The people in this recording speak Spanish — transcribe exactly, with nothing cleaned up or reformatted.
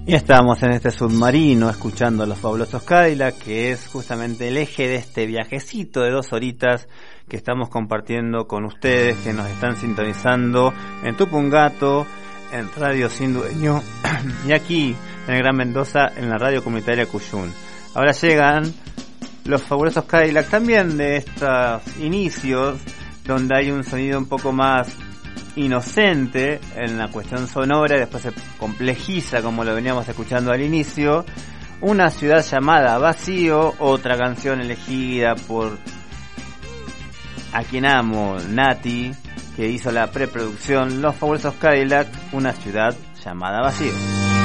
Y estamos en este submarino escuchando a los fabulosos Cadillac, que es justamente el eje de este viajecito de dos horitas que estamos compartiendo con ustedes, que nos están sintonizando en Tupungato, en Radio Sin Dueño, y aquí en el Gran Mendoza, en la radio comunitaria Cuyún. Ahora llegan los fabulosos Cadillac, también de estos inicios, donde hay un sonido un poco más inocente en la cuestión sonora, y después se complejiza como lo veníamos escuchando al inicio. Una ciudad llamada Vacío, otra canción elegida por a quien amo, Nati, que hizo la preproducción. Los fabulosos Cadillac, Una ciudad llamada Vacío.